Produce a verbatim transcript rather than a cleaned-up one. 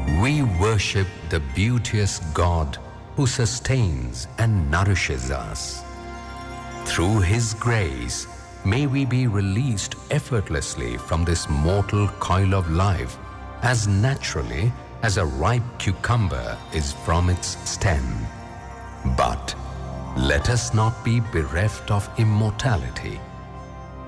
We worship the beauteous God who sustains and nourishes us. Through His grace, may we be released effortlessly from this mortal coil of life as naturally as a ripe cucumber is from its stem. But let us not be bereft of immortality.